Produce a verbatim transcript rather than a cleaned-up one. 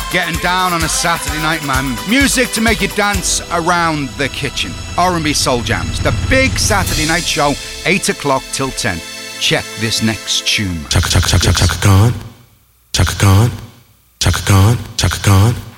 Getting down on a Saturday night, man. Music to make you dance around the kitchen. R and B Soul Jams. The big Saturday night show, eight o'clock till ten. Check this next tune. Chaka chaka chaka chaka Khan. Chaka Khan. Chaka Khan. Chaka Khan.